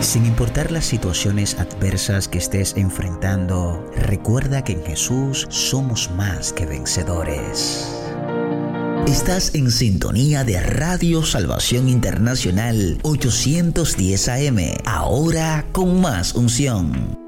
Sin importar las situaciones adversas que estés enfrentando, recuerda que en Jesús somos más que vencedores. Estás en sintonía de Radio Salvación Internacional 810 AM, ahora con más unción.